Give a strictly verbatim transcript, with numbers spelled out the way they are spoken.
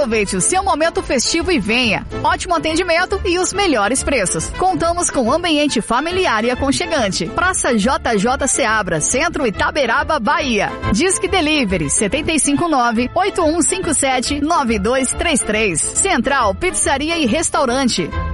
Aproveite o seu momento festivo e venha. Ótimo atendimento e os melhores preços. Contamos com ambiente familiar e aconchegante. Praça J J Seabra, Centro Itaberaba, Bahia. Disque Delivery sete cinco nove, oito um cinco sete, nove dois três três. Central Pizzaria e Restaurante.